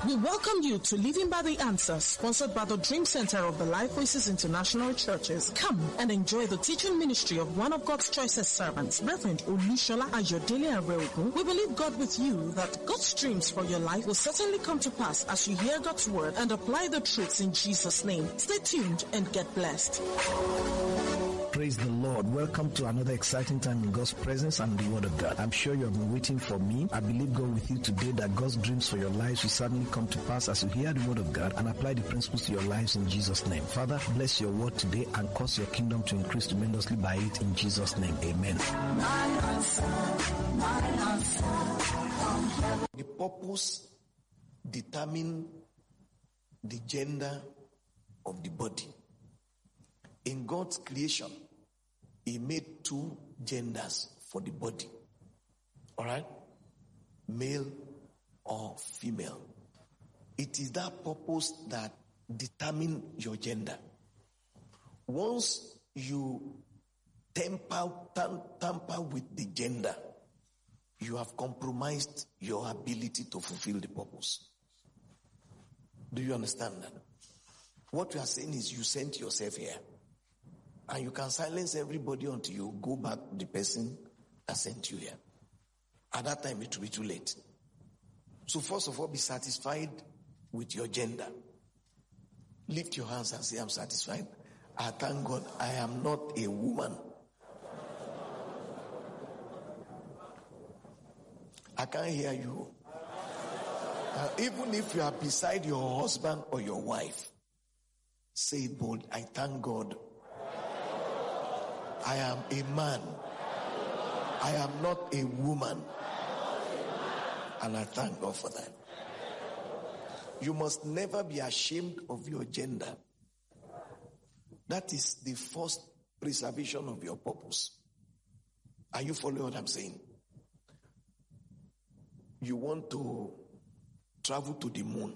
We welcome you to Living by the Answer, sponsored by the Dream Center of the Life Voices International Churches. Come and enjoy the teaching ministry of one of God's choicest servants, Reverend Olushola Ayodele Areogun. We believe God with you that God's dreams for your life will certainly come to pass as you hear God's word and apply the truths in Jesus' name. Stay tuned and get blessed. Praise the Lord. Welcome to another exciting time in God's presence and the Word of God. I'm sure you have been waiting for me. I believe God with you today that God's dreams for your lives will certainly come to pass as you hear the Word of God and apply the principles to your lives in Jesus' name. Father, bless your word today and cause your kingdom to increase tremendously by it in Jesus' name. Amen. The purpose determines the gender of the body. In God's creation, He made two genders for the body. Alright? Male or female. It is that purpose that determines your gender. Once you tamper with the gender, you have compromised your ability to fulfill the purpose. Do you understand that? What you are saying is you sent yourself here. And you can silence everybody until you go back to the person that sent you here. At that time, it will be too late. So first of all, be satisfied with your gender. Lift your hands and say, I'm satisfied. I thank God I am not a woman. I can't hear you. Even if you are beside your husband or your wife, say it bold. I thank God I am a man. I am not a woman. And I thank God for that. You must never be ashamed of your gender. That is the first preservation of your purpose. Are you following what I'm saying? You want to travel to the moon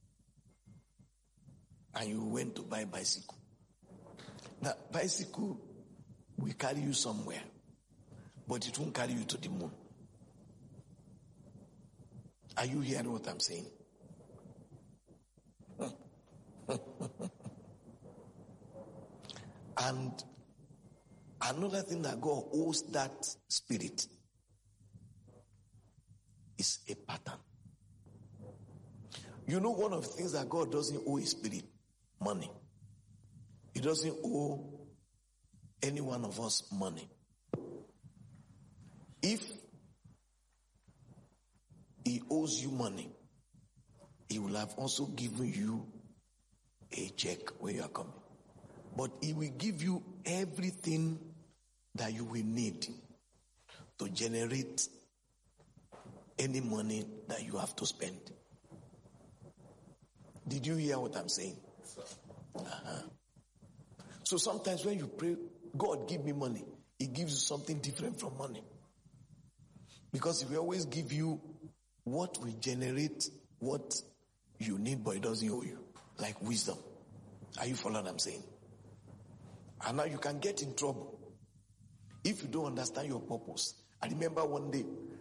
and you went to buy a bicycle. Now, bicycle will carry you somewhere, but it won't carry you to the moon. Are you hearing what I'm saying? And another thing that God owes that spirit is a pattern. You know, one of the things that God doesn't owe His spirit, money. He doesn't owe any one of us money. If He owes you money, He will have also given you a check when you are coming. But He will give you everything that you will need to generate any money that you have to spend. Did you hear what I'm saying? So sometimes when you pray, God, give me money, He gives you something different from money. Because He will always give you what will generate what you need, but He doesn't owe you. Like wisdom. Are you following what I'm saying? And now you can get in trouble if you don't understand your purpose. I remember one day